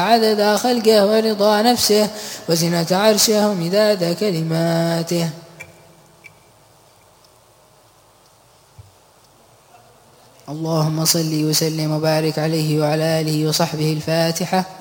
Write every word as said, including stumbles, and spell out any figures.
عدد خلقه ورضا نفسه وزنة عرشه ومداد كلماته. اللهم صل وسلم وبارك عليه وعلى آله وصحبه. الفاتحة.